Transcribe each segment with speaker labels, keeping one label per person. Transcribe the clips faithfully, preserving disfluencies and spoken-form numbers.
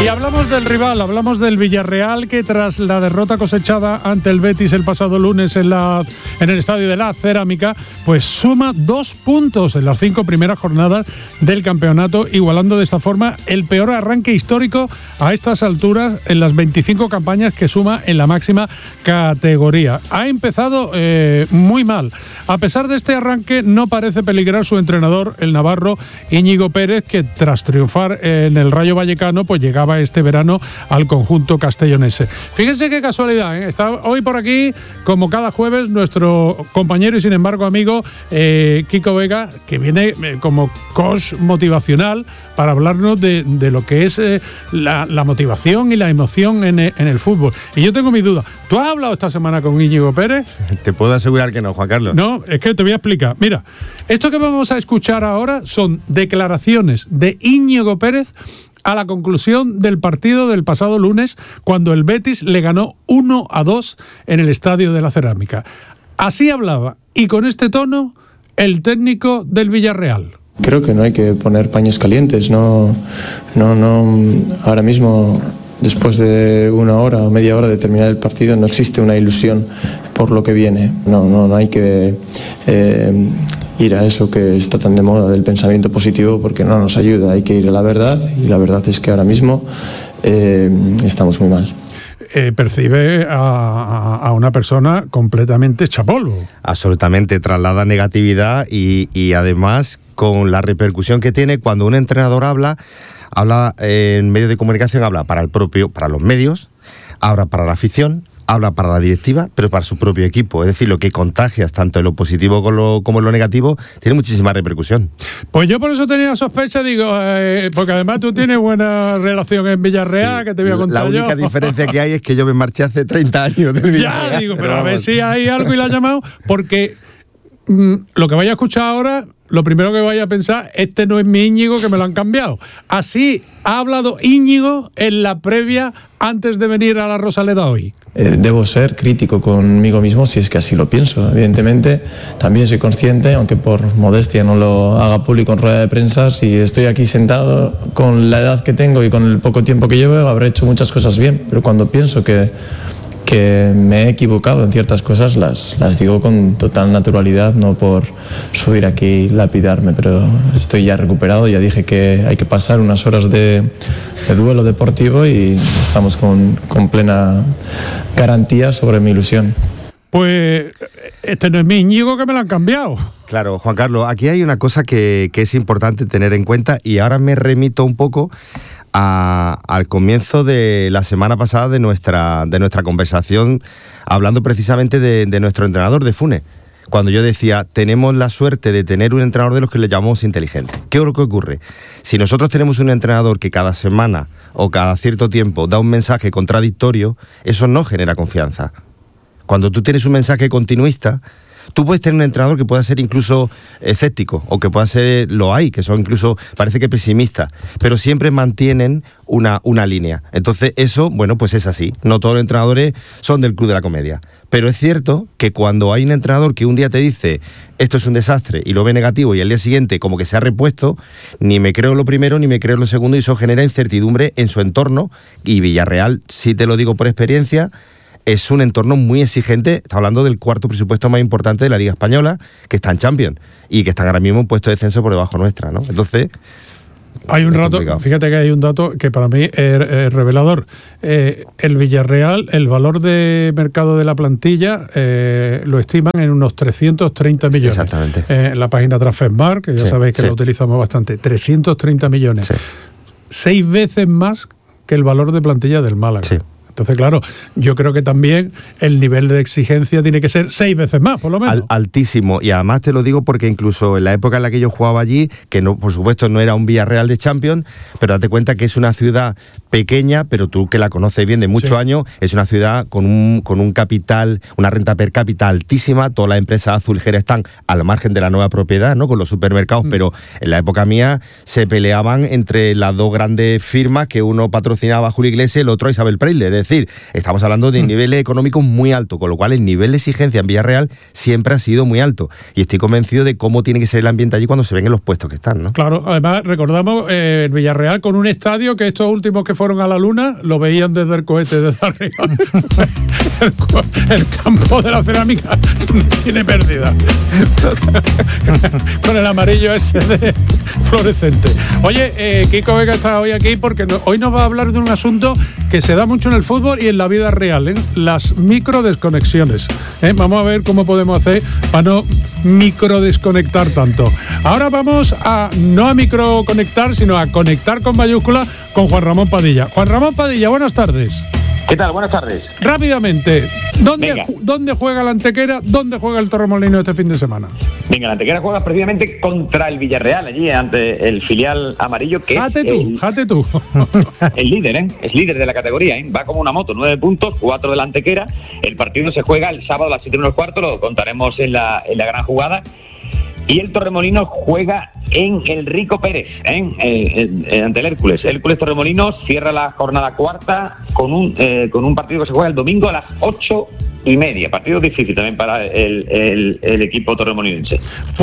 Speaker 1: Y hablamos del rival, hablamos del Villarreal, que tras la derrota cosechada ante el Betis el pasado lunes en, la, en el estadio de la Cerámica, pues suma dos puntos en las cinco primeras jornadas del campeonato, igualando de esta forma el peor arranque histórico a estas alturas en las veinticinco campañas que suma en la máxima categoría. Ha empezado eh, muy mal. A pesar de este arranque, no parece peligrar su entrenador, el navarro Íñigo Pérez, que tras triunfar en el Rayo Vallecano, pues llegaba este verano al conjunto castellonense. Fíjense qué casualidad, ¿eh? Está hoy por aquí, como cada jueves, nuestro compañero y sin embargo amigo eh, Kiko Vega, que viene eh, como coach motivacional para hablarnos de, de lo que es eh, la, la motivación y la emoción en, en el fútbol. Y yo tengo mi duda. ¿Tú has hablado esta semana con Íñigo Pérez?
Speaker 2: Te puedo asegurar que no, Juan Carlos.
Speaker 1: No, es que te voy a explicar. Mira, esto que vamos a escuchar ahora son declaraciones de Íñigo Pérez a la conclusión del partido del pasado lunes, cuando el Betis le ganó uno a dos en el estadio de la Cerámica. Así hablaba, y con este tono, el técnico del Villarreal.
Speaker 3: Creo que no hay que poner paños calientes, no, no, no, ahora mismo, después de una hora o media hora de terminar el partido, no existe una ilusión por lo que viene. No, no, no hay que eh, ir a eso que está tan de moda del pensamiento positivo, porque no nos ayuda. Hay que ir a la verdad, y la verdad es que ahora mismo eh, estamos muy mal.
Speaker 1: Eh, percibe a, a una persona completamente hecha polvo.
Speaker 2: Absolutamente, traslada negatividad y, y además con la repercusión que tiene cuando un entrenador habla, habla eh, en medios de comunicación, habla para el propio, para los medios, habla para la afición, habla para la directiva, pero para su propio equipo. Es decir, lo que contagias, tanto en lo positivo como, lo, como en lo negativo, tiene muchísima repercusión.
Speaker 1: Pues yo por eso tenía sospecha, digo, eh, porque además tú tienes buena relación en Villarreal, sí, que te voy a contar yo.
Speaker 2: La única yo. diferencia que hay es que yo me marché hace treinta años del Villarreal.
Speaker 1: Ya, digo, pero, pero a ver si hay algo y la ha llamado, porque mmm, lo que vaya a escuchar ahora, lo primero que vaya a pensar, este no es mi Íñigo, que me lo han cambiado. Así ha hablado Íñigo en la previa antes de venir a la Rosaleda hoy.
Speaker 3: Eh, debo ser crítico conmigo mismo si es que así lo pienso. Evidentemente, también soy consciente, aunque por modestia no lo haga público en rueda de prensa, si estoy aquí sentado con la edad que tengo y con el poco tiempo que llevo, habré hecho muchas cosas bien. Pero cuando pienso que que me he equivocado en ciertas cosas, las, las digo con total naturalidad, no por subir aquí y lapidarme, pero estoy ya recuperado. Ya dije que hay que pasar unas horas de, de duelo deportivo y estamos con, con plena garantía sobre mi ilusión.
Speaker 1: Pues este no es mi Íñigo, que me lo han cambiado.
Speaker 2: Claro, Juan Carlos, aquí hay una cosa que, que es importante tener en cuenta, y ahora me remito un poco a, al comienzo de la semana pasada de nuestra, de nuestra conversación, hablando precisamente de, de nuestro entrenador, de Funes. Cuando yo decía, tenemos la suerte de tener un entrenador de los que le llamamos inteligente. ¿Qué es lo que ocurre? Si nosotros tenemos un entrenador que cada semana o cada cierto tiempo da un mensaje contradictorio, eso no genera confianza. Cuando tú tienes un mensaje continuista, tú puedes tener un entrenador que pueda ser incluso escéptico, o que pueda ser, lo hay, que son incluso, parece que pesimistas, pero siempre mantienen una, una línea. Entonces eso, bueno, pues es así. No todos los entrenadores son del club de la comedia. Pero es cierto que cuando hay un entrenador que un día te dice esto es un desastre y lo ve negativo, y al día siguiente como que se ha repuesto, ni me creo lo primero ni me creo lo segundo, y eso genera incertidumbre en su entorno. Y Villarreal, sí te lo digo por experiencia, es un entorno muy exigente. Está hablando del cuarto presupuesto más importante de la Liga Española, que está en Champions, y que están ahora mismo en puesto de descenso por debajo nuestra, ¿no? Entonces,
Speaker 1: hay un dato, fíjate que hay un dato que para mí es, es revelador. Eh, el Villarreal, el valor de mercado de la plantilla, eh, lo estiman en unos trescientos treinta millones.
Speaker 2: Sí, exactamente.
Speaker 1: Eh, la página Transfermarkt, que ya
Speaker 2: sí,
Speaker 1: sabéis que
Speaker 2: sí.
Speaker 1: la utilizamos bastante, trescientos treinta millones.
Speaker 2: Sí.
Speaker 1: Seis veces más que el valor de plantilla del Málaga.
Speaker 2: Sí.
Speaker 1: Entonces, claro, yo creo que también el nivel de exigencia tiene que ser seis veces más, por lo menos.
Speaker 2: Al, altísimo. Y además te lo digo porque incluso en la época en la que yo jugaba allí, que no, por supuesto no era un Villarreal de Champions, pero date cuenta que es una ciudad pequeña, pero tú que la conoces bien de muchos sí. años, es una ciudad con un, con un capital, una renta per cápita altísima. Todas las empresas azulejeras están al margen de la nueva propiedad, ¿no? Con los supermercados, mm. pero en la época mía se peleaban entre las dos grandes firmas, que uno patrocinaba a Julio Iglesias y el otro a Isabel Preisler. Es decir, estamos hablando de niveles económicos muy altos, con lo cual el nivel de exigencia en Villarreal siempre ha sido muy alto. Y estoy convencido de cómo tiene que ser el ambiente allí cuando se ven en los puestos que están, ¿no?
Speaker 1: Claro, además recordamos eh, el Villarreal con un estadio que estos últimos que fueron a la Luna lo veían desde el cohete, desde arriba. el, el campo de la cerámica tiene pérdida. Con el amarillo ese de fluorescente. Oye, eh, Kiko Vega está hoy aquí porque no, hoy nos va a hablar de un asunto que se da mucho en el fútbol y en la vida real, ¿eh? Las microdesconexiones. ¿eh? Vamos a ver cómo podemos hacer para no microdesconectar tanto. Ahora vamos a no a microconectar, sino a conectar con mayúscula con Juan Ramón Padilla. Juan Ramón Padilla, buenas tardes.
Speaker 4: ¿Qué tal? Buenas tardes.
Speaker 1: Rápidamente, ¿dónde, ¿dónde juega la Antequera? ¿Dóndde juega el Torremolinos este fin de semana?
Speaker 4: Venga, la Antequera juega precisamente contra el Villarreal, allí ante el filial amarillo, que
Speaker 1: jate
Speaker 4: es
Speaker 1: tú,
Speaker 4: el,
Speaker 1: jate tú.
Speaker 4: el líder, ¿eh? Es líder de la categoría, ¿eh? Va como una moto, nueve puntos, cuatro de la Antequera. El partido se juega el sábado a las siete menos cuarto, lo contaremos en la, en la gran jugada. Y el Torremolinos juega en el Rico Pérez, ¿eh? Eh, eh, ante el Hércules. Hércules Torremolinos cierra la jornada cuarta con un eh, con un partido que se juega el domingo a las ocho y media. Partido difícil también para el, el, el equipo torremolinense.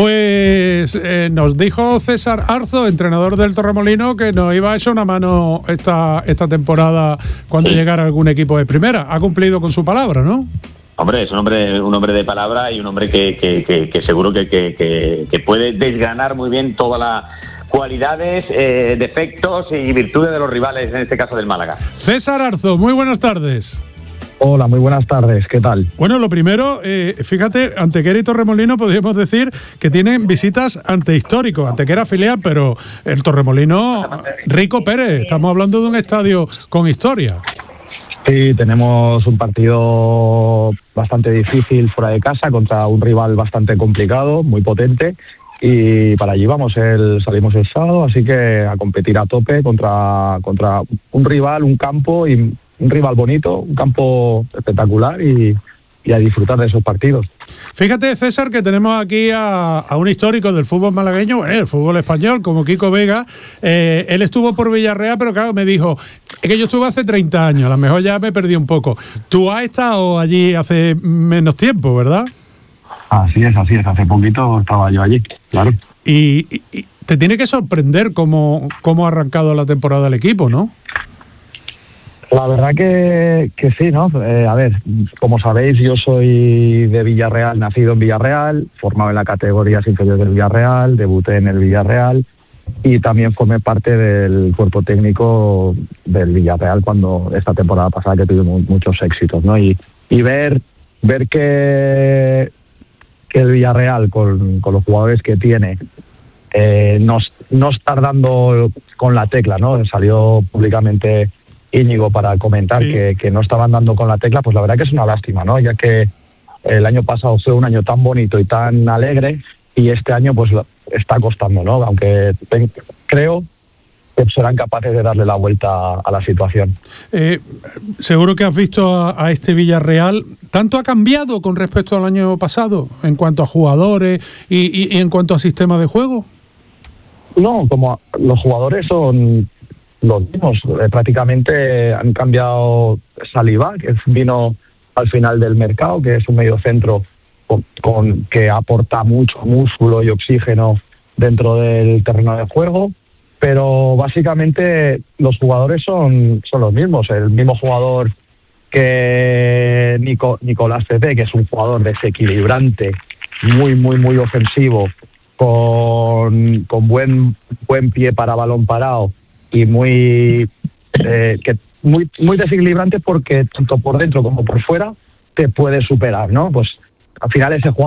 Speaker 1: Pues eh, nos dijo César Arzo, entrenador del Torremolinos, que nos iba a echar una mano esta, esta temporada cuando sí. llegara algún equipo de primera. Ha cumplido con su palabra, ¿no?
Speaker 4: Hombre, es un hombre, un hombre de palabra y un hombre que, que, que, que seguro que, que, que, que puede desgranar muy bien todas las cualidades, eh, defectos y virtudes de los rivales, en este caso del Málaga.
Speaker 1: César Arzo, muy buenas tardes.
Speaker 5: Hola, muy buenas tardes, ¿qué tal?
Speaker 1: Bueno, lo primero, eh, fíjate, Antequera y Torremolinos podríamos decir que tienen visitas ante históricos. Antequera filial, pero el Torremolinos, Rico Pérez, estamos hablando de un estadio con historia.
Speaker 5: Sí, tenemos un partido bastante difícil fuera de casa contra un rival bastante complicado, muy potente, y para allí vamos, el, salimos el sábado, así que a competir a tope contra, contra un rival, un campo, y un rival bonito, un campo espectacular y, y a disfrutar de esos partidos.
Speaker 1: Fíjate, César, que tenemos aquí a, a un histórico del fútbol malagueño, bueno, el fútbol español, como Kiko Vega. Eh, él estuvo por Villarreal, pero claro, me dijo, es que yo estuve hace treinta años, a lo mejor ya me perdí un poco. Tú has estado allí hace menos tiempo, ¿verdad?
Speaker 5: Así es, así es, hace poquito estaba yo allí, claro.
Speaker 1: Y, y, y te tiene que sorprender cómo, cómo ha arrancado la temporada el equipo, ¿no?
Speaker 5: La verdad que, que sí, ¿no? Eh, a ver, como sabéis, yo soy de Villarreal, nacido en Villarreal, formado en la categorías inferiores del Villarreal, debuté en el Villarreal y también formé parte del cuerpo técnico del Villarreal cuando esta temporada pasada que tuvimos muchos éxitos, ¿no? Y, y ver, ver que, que el Villarreal, con, con los jugadores que tiene, eh, no, no estar dando con la tecla, ¿no? Salió públicamente Íñigo para comentar sí. que, que no estaban dando con la tecla, pues la verdad que es una lástima, ¿no? Ya que el año pasado fue un año tan bonito y tan alegre y este año pues está costando, ¿no? Aunque te, creo que serán capaces de darle la vuelta a la situación.
Speaker 1: Eh, seguro que has visto a, a este Villarreal. ¿Tanto ha cambiado con respecto al año pasado en cuanto a jugadores y, y, y en cuanto a sistema de juego?
Speaker 5: No, como los jugadores son los mismos, eh, prácticamente han cambiado Saliba, que vino al final del mercado, que es un mediocentro con, con, que aporta mucho músculo y oxígeno dentro del terreno de juego, pero básicamente los jugadores son, son los mismos, el mismo jugador que Nico, Nicolás Pepe, que es un jugador desequilibrante, muy, muy, muy ofensivo, con, con buen, buen pie para balón parado, y muy eh, que muy muy desequilibrante porque tanto por dentro como por fuera te puede superar, ¿no? Pues al final ese jugador